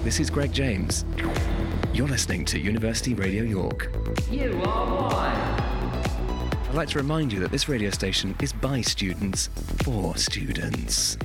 this is Greg James. You're listening to University Radio York. You are why. I'd like to remind you that this radio station is by students, for students.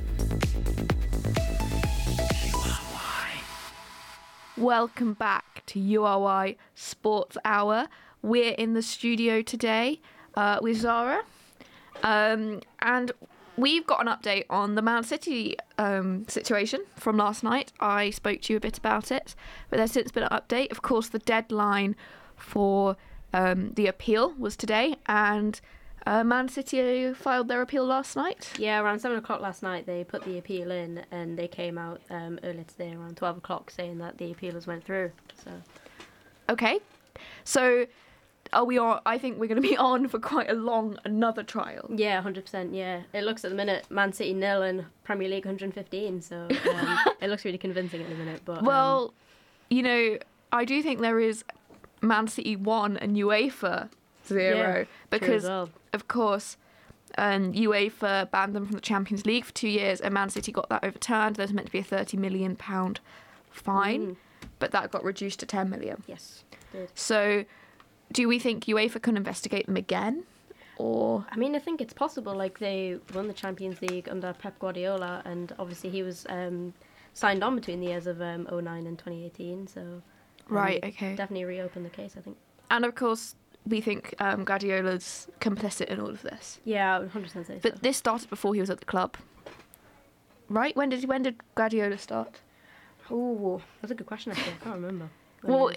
Welcome back to URY Sports Hour. We're in the studio today with Zara, and we've got an update on the Man City situation from last night. I spoke to you a bit about it, but there's since been an update. Of course, the deadline for the appeal was today, and Man City filed their appeal last night. Yeah, around 7 o'clock last night they put the appeal in, and they came out earlier today around 12 o'clock saying that the appealers went through. So, okay, so are we on? I think we're going to be on for quite another trial. Yeah, 100%. Yeah, it looks at the minute Man City 0 and Premier League 115. So it looks really convincing at the minute. But well, you know, I do think there is Man City 1 and UEFA 0 because, of course, UEFA banned them from the Champions League for 2 years, and Man City got that overturned. There's meant to be a £30 million fine, but that got reduced to 10 million. Yes, it did. So, do we think UEFA can investigate them again? Or I mean, I think it's possible. Like, they won the Champions League under Pep Guardiola, and obviously he was signed on between the years of 09 and 2018. So, right, okay, definitely reopen the case, I think. And of course, we think Guardiola's complicit in all of this. Yeah, I would 100% say so. But this started before he was at the club, right? When did Guardiola start? Oh, that's a good question. Actually, I can't remember. Well,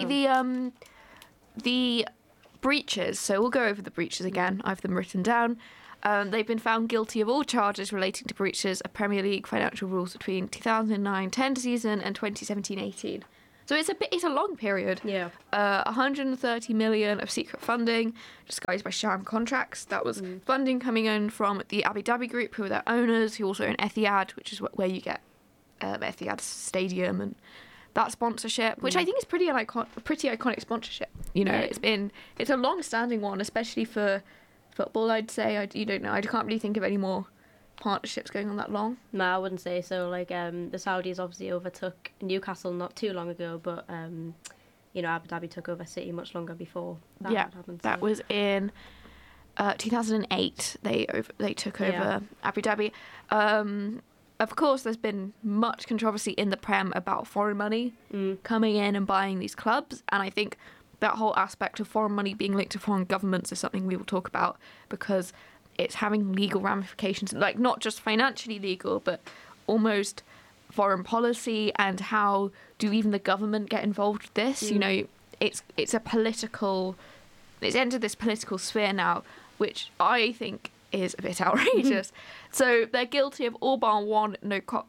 the breaches. So we'll go over the breaches again. I have them written down. They've been found guilty of all charges relating to breaches of Premier League financial rules between 2009-10 season and 2017-18. So it's a long period. Yeah. 130 million of secret funding disguised by sham contracts. That was funding coming in from the Abu Dhabi Group, who are their owners, who also own Etihad, which is where you get Etihad Stadium and that sponsorship, which I think is pretty iconic sponsorship. You know, it's a long-standing one, especially for football. I'd say I can't really think of any more partnerships going on that long. No, I wouldn't say so. Like, the Saudis obviously overtook Newcastle not too long ago, but Abu Dhabi took over City much longer before that happened. That was in 2008. They took over Abu Dhabi. Of course, there's been much controversy in the Prem about foreign money coming in and buying these clubs, and I think that whole aspect of foreign money being linked to foreign governments is something we will talk about, because it's having legal ramifications, like not just financially legal, but almost foreign policy, and how do even the government get involved with this? You know, it's entered this political sphere now, which I think is a bit outrageous. So they're guilty of all bar one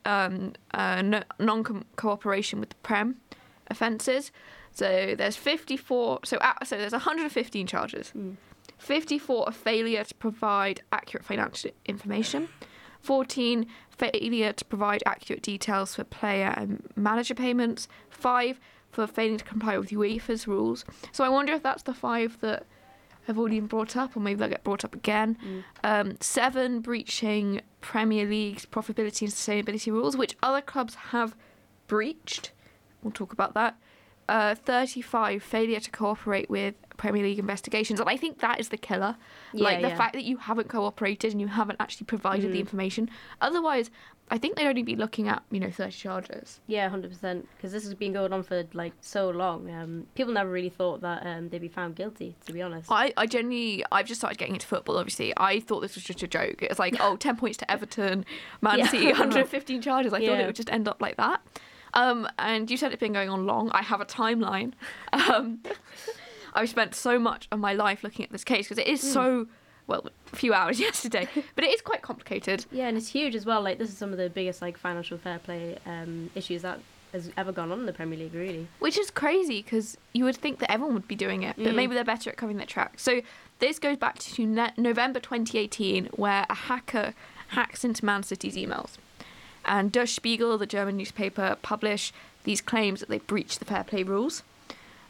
non-cooperation with the Prem offences. So there's 54. So there's 115 charges. 54 are failure to provide accurate financial information. 14 failure to provide accurate details for player and manager payments. 5 for failing to comply with UEFA's rules. So I wonder if that's the 5 that have already been brought up, or maybe they'll get brought up again. 7 breaching Premier League's profitability and sustainability rules, which other clubs have breached. We'll talk about that. 35 failure to cooperate with Premier League investigations, and I think that is the killer. The fact that you haven't cooperated and you haven't actually provided the information. Otherwise, I think they'd only be looking at 30 charges. Yeah, 100%. Because this has been going on for so long. People never really thought that they'd be found guilty, to be honest. I've just started getting into football. Obviously, I thought this was just a joke. It's like 10 points to Everton, Man City, 115 charges. I thought it would just end up like that. And you said it's been going on long. I have a timeline. I've spent so much of my life looking at this case because it is a few hours yesterday, but it is quite complicated. Yeah, and it's huge as well. Like, this is some of the biggest financial fair play issues that has ever gone on in the Premier League, really. Which is crazy, because you would think that everyone would be doing it, but maybe they're better at covering their tracks. So this goes back to November 2018, where a hacker hacks into Man City's emails. And Der Spiegel, the German newspaper, published these claims that they breached the fair play rules.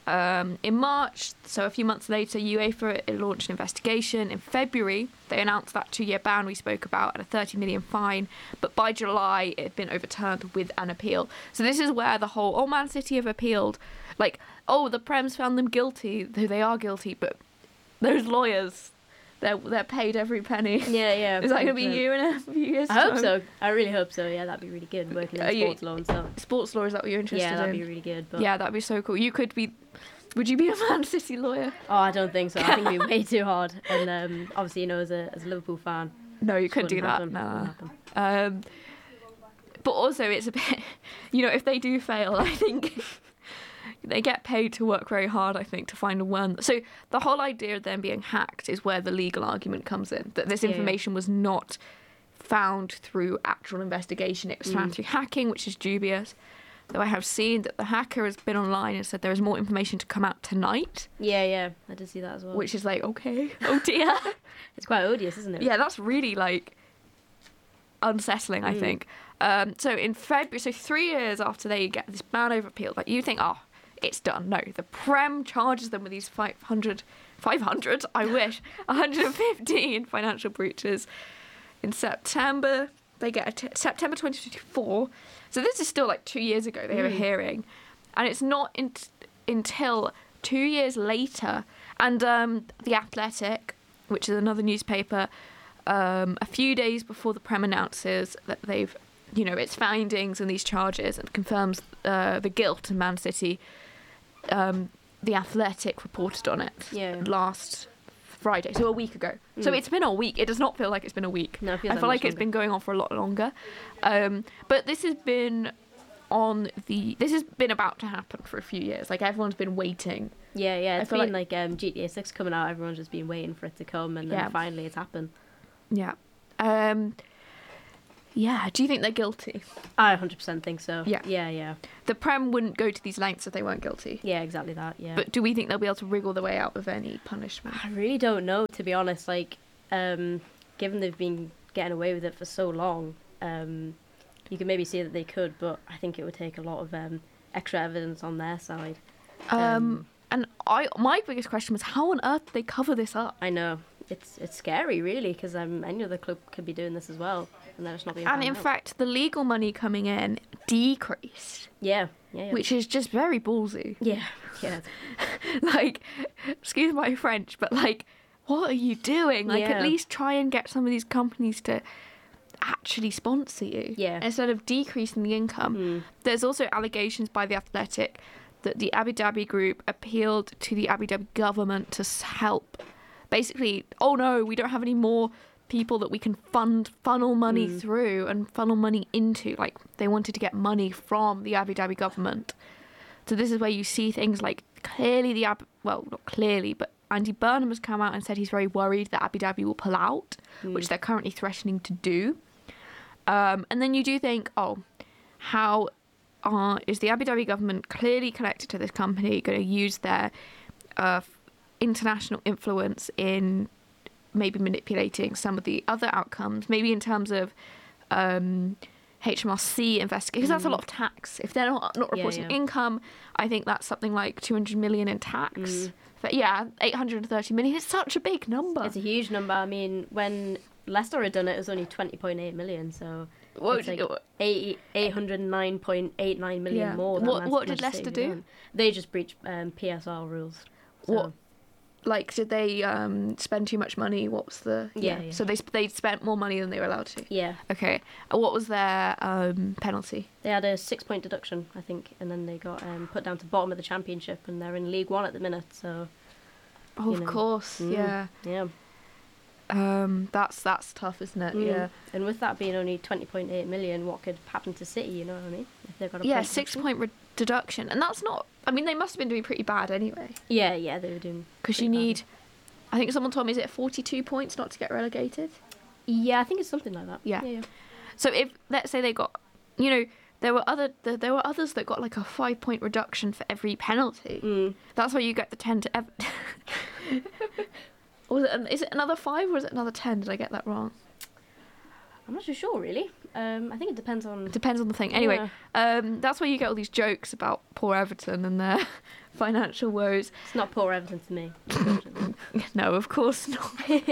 In March, so a few months later, UEFA it launched an investigation. In February, they announced that 2-year ban we spoke about and a 30 million fine. But by July, it had been overturned with an appeal. So this is where the whole, Man City have appealed. Like, the Prem's found them guilty, though they are guilty, but those lawyers, they're paid every penny. Yeah. Is that going to be you in a few years' I time? hope so. I really hope so. Yeah, that'd be really good, working in sports law and stuff. Sports law, is that what you're interested in? Yeah, that'd be really good. But... Yeah, that'd be so cool. Would you be a Man City lawyer? Oh, I don't think so. I think it'd be way too hard. And obviously, as a Liverpool fan... No, you couldn't do that. Happen. Nah. But also, it's a bit... if they do fail, I think... They get paid to work very hard, I think, to find a one. So the whole idea of them being hacked is where the legal argument comes in. That this information was not found through actual investigation. It was found through hacking, which is dubious. Though I have seen that the hacker has been online and said there is more information to come out tonight. Yeah, I did see that as well. Which is like, okay, oh dear. It's quite odious, isn't it? Yeah, that's really like unsettling, I think. So in February, so 3 years after they get this ban over appeal, like you think, it's done. No, the Prem charges them with these 500, I wish, 115 financial breaches. In September, they get September 2024. So this is still like 2 years ago they have a hearing. And it's not until 2 years later. And The Athletic, which is another newspaper, a few days before the Prem announces that they've, its findings and these charges and confirms the guilt in Man City, The Athletic reported on it last Friday, so a week ago. So it's been a week. It does not feel like it's been a week. No, it feels I feel like it's been going on for a lot longer. But this has been about to happen for a few years. Like everyone's been waiting. Yeah. It's been like GTA 6 coming out. Everyone's just been waiting for it to come, and then finally it's happened. Yeah. Yeah, do you think they're guilty? I 100% think so. Yeah. The Prem wouldn't go to these lengths if they weren't guilty. Yeah, exactly that, yeah. But do we think they'll be able to wriggle their way out of any punishment? I really don't know, to be honest. Like, given they've been getting away with it for so long, you could maybe see that they could, but I think it would take a lot of extra evidence on their side. And my biggest question was, how on earth did they cover this up? I know. It's scary, really, because any other club could be doing this as well, and then it's not being found And in out. fact, the legal money coming in decreased. Yeah. Which is just very ballsy. Yeah. Like, excuse my French, but like, what are you doing? Like, at least try and get some of these companies to actually sponsor you. Yeah. Instead of decreasing the income. There's also allegations by The Athletic that the Abu Dhabi group appealed to the Abu Dhabi government to help. Basically, oh no, we don't have any more people that we can funnel money through and funnel money into. Like, they wanted to get money from the Abu Dhabi government. So this is where you see things like clearly not clearly, but Andy Burnham has come out and said he's very worried that Abu Dhabi will pull out, which they're currently threatening to do. And then you do think, how is the Abu Dhabi government clearly connected to this company going to use their international influence in maybe manipulating some of the other outcomes, maybe in terms of HMRC investigating, because that's a lot of tax. If they're not reporting income, I think that's something like 200 million in tax. But 830 million, it's such a big number. It's a huge number. I mean, when Leicester had done it, it was only 20.8 million, so it's like 809.89 million more than what did Leicester do? They just breached PSR rules. So. What? Like, did they spend too much money? What was the... Yeah. So they spent more money than they were allowed to? Yeah. Okay. What was their penalty? They had a 6-point deduction, I think, and then they got put down to bottom of the championship, and they're in League One at the minute, so... Oh, of course, yeah. Yeah. That's tough, isn't it? Yeah. And with that being only 20.8 million, what could happen to City, you know what I mean? If they've got a 6-point deduction. And that's not... I mean, they must have been doing pretty bad anyway. Yeah, they were doing... Because you need... I think someone told me, is it 42 points not to get relegated? Yeah, I think it's something like that. Yeah. So if, let's say they got... there were others that got like a 5-point reduction for every penalty. That's why you get the 10 to... Is it another 5 or is it another 10? Did I get that wrong? I'm not too sure, really. I think it depends on... It depends on the thing. Anyway, that's why you get all these jokes about poor Everton and their financial woes. It's not poor Everton to me. unfortunately. No, of course not.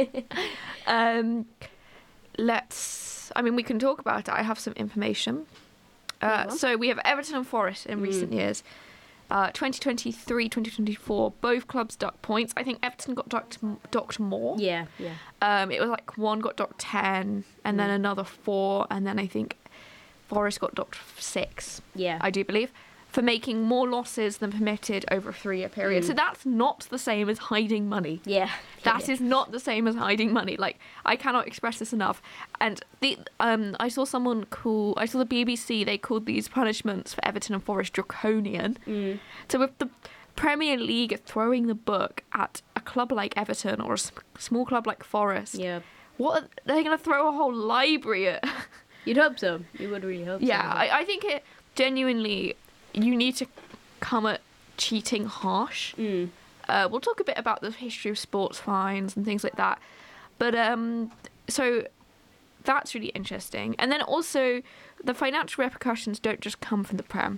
We can talk about it. I have some information. Yeah, well. So we have Everton and Forest in recent years. 2023, 2024, both clubs docked points. I think Everton got docked more. Yeah. It was like one got docked 10, and then another 4, and then I think Forest got docked 6. Yeah. I do believe, for making more losses than permitted over a 3-year period. So that's not the same as hiding money. Yeah. That is not the same as hiding money. Like, I cannot express this enough. And I saw the BBC, they called these punishments for Everton and Forest draconian. So if the Premier League are throwing the book at a club like Everton or a small club like Forest, Yeah. what are they going to throw a whole library at? You'd hope so. You would really hope so. Yeah, I think it genuinely, you need to come at cheating harsh. We'll talk a bit about the history of sports fines and things like that. But so that's really interesting. And then also, the financial repercussions don't just come from the Prem.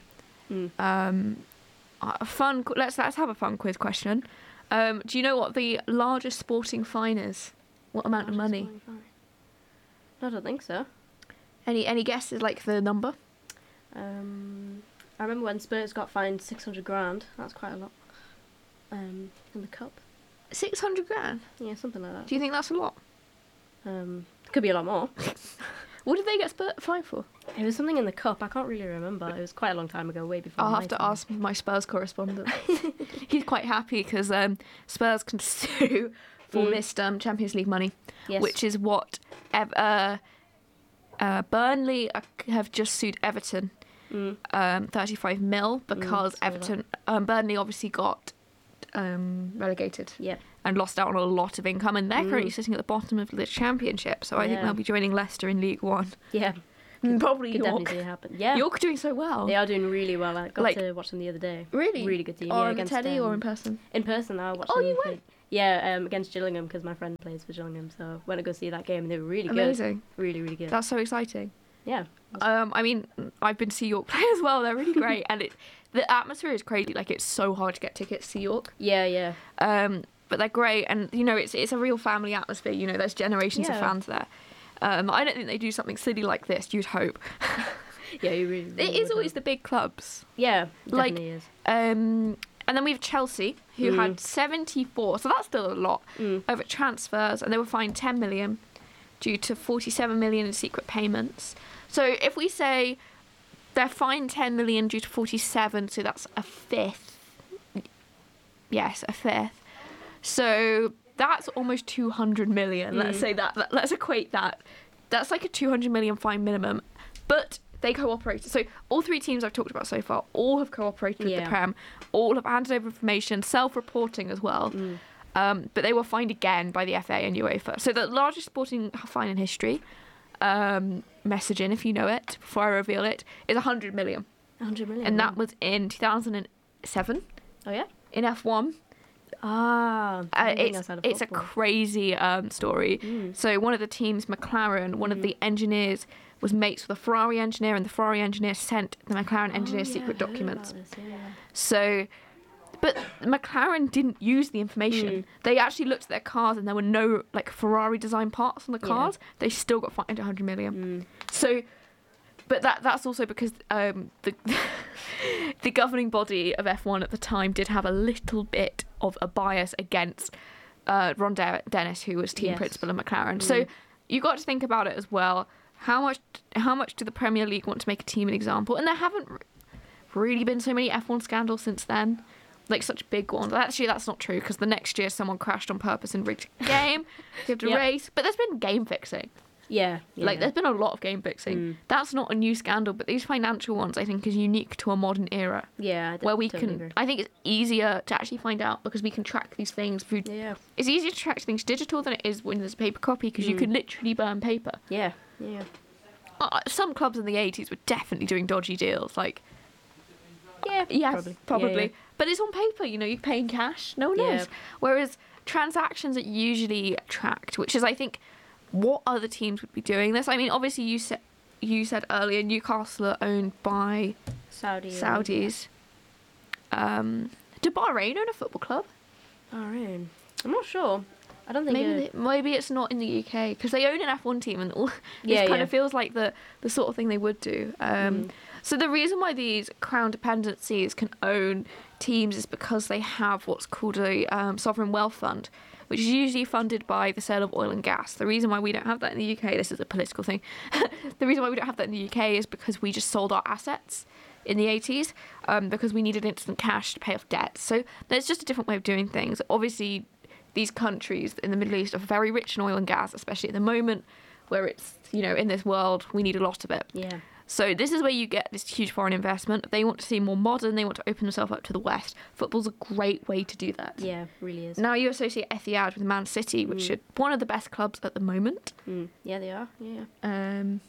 Let's have a fun quiz question. Do you know what the largest sporting fine is? What amount of money? I don't think so. Any guesses, like the number? I remember when Spurs got fined 600 grand. That's quite a lot. In the cup. 600 grand? Yeah, something like that. Do you think that's a lot? Could be a lot more. What did they get fined for? It was something in the cup. I can't really remember. It was quite a long time ago, way before. I'll my have to time. ask my Spurs correspondent. He's quite happy because Spurs can sue for missed Champions League money, Yes. which is what Burnley have just sued Everton 35 mil because Burnley obviously got relegated Yep. and lost out on a lot of income, and they're currently sitting at the bottom of the Championship. So I think Yeah. they'll be joining Leicester in League One. Yeah. Probably Could York. definitely see it happen. Yeah. York are doing so well. They are doing really well. I got Like- to watch them the other day. Really? Really good team. On yeah, the against, telly or in person? In person, I watched Oh, them you play. went? Yeah, against Gillingham because my friend plays for Gillingham. So I went to go see that game and they were really good. Amazing. Really, really good. That's so exciting. Yeah. I've been to see York play as well. They're really great, and the atmosphere is crazy. Like, it's so hard to get tickets to see York. Yeah. But they're great, and it's a real family atmosphere. There's generations of Yeah. fans there. I don't think they do something silly like this. You'd hope. Yeah, you really. It is always the big clubs. Yeah, it like, definitely is. And then we have Chelsea, who had 74, so that's still a lot, over transfers, and they were fined 10 million due to 47 million in secret payments. So if we say they're fined 10 million due to 47, so that's a fifth. Yes, a fifth. So that's almost 200 million. Let's say that. Let's equate that. That's like a 200 million fine minimum. But they cooperated. So all 3 teams I've talked about so far all have cooperated with the Prem. All have handed over information, self-reporting as well. But they were fined again by the FA and UEFA. So the largest sporting fine in history, message in if you know it before I reveal it, is 100 million. 100 million. And that was in 2007 Oh yeah. in F1. It's a crazy story. So one of the teams, McLaren, one of the engineers was mates with a Ferrari engineer, and the Ferrari engineer sent the McLaren engineer secret documents. So, but McLaren didn't use the information. They actually looked at their cars, and there were no Ferrari design parts on the cars. They still got fined 100 million. So, but that's also because the governing body of F1 at the time did have a little bit of a bias against Ron Dennis, who was team principal of McLaren. So you got to think about it as well. How much do the Premier League want to make a team an example? And there haven't really been so many F1 scandals since then, such big ones. Actually, that's not true because the next year someone crashed on purpose and rigged a game. You have to race, but there's been game fixing. Yeah. There's been a lot of game fixing. That's not a new scandal, but these financial ones I think is unique to a modern era. Yeah. Where we totally can, agree. I think it's easier to actually find out because we can track these things through. Yeah. It's easier to track things digital than it is when there's a paper copy because you can literally burn paper. Yeah. Some clubs in the 80s were definitely doing dodgy deals, Yeah. probably. Yeah. But it's on paper, you pay in cash, no one knows. Whereas transactions are usually tracked, which is, I think, what other teams would be doing this. I mean, obviously you said earlier Newcastle are owned by Saudi. Saudis. Do Bahrain own a football club? Bahrain. I'm not sure. I don't think. Maybe it's not in the UK because they own an F1 team, and Yeah, this kind yeah. of feels like the sort of thing they would do. So the reason why these crown dependencies can own teams is because they have what's called a sovereign wealth fund, which is usually funded by the sale of oil and gas. The reason why we don't have that in the UK, this is a political thing, the reason why we don't have that in the UK is because we just sold our assets in the 80s because we needed instant cash to pay off debt. So there's just a different way of doing things. Obviously, these countries in the Middle East are very rich in oil and gas, especially at the moment where it's, in this world, we need a lot of it. Yeah. So this is where you get this huge foreign investment. They want to see more modern. They want to open themselves up to the West. Football's a great way to do that. Yeah, really is. Now you associate Etihad with Man City, which are one of the best clubs at the moment. Yeah, they are. Yeah. And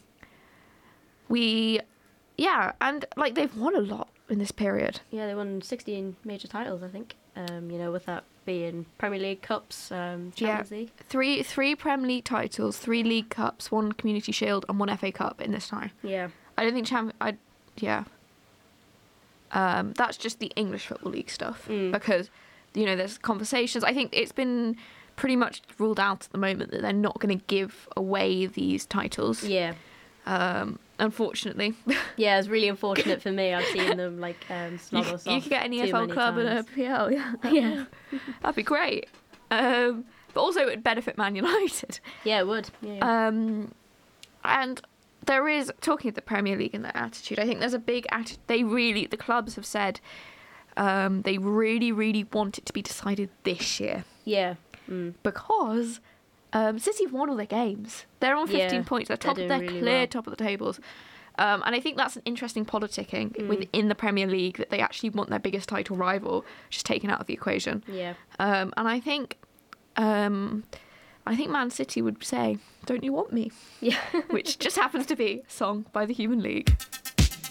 they've won a lot in this period. Yeah, they won 16 major titles, I think. With that being Premier League Cups, Champions League. Three Premier League titles, 3 League Cups, 1 Community Shield, and 1 FA Cup in this time. Yeah. I don't think that's just the English Football League stuff because, there's conversations. I think it's been pretty much ruled out at the moment that they're not going to give away these titles. Yeah. Unfortunately. Yeah, it's really unfortunate for me. I've seen them snog us off. You could get an too EFL many club and a times. PL, yeah. Yeah. That'd be great. But also it would benefit Man United. Yeah, it would. Yeah. And there is, talking of the Premier League and their attitude, I think there's a big the clubs have said they really, really want it to be decided this year. Yeah. Because City have won all their games. They're on 15 points. They're really clear well. top of the tables. And I think that's an interesting politicking within the Premier League that they actually want their biggest title rival just taken out of the equation. Yeah. And I think Man City would say, "Don't you want me?" Yeah. Which just happens to be a song by the Human League.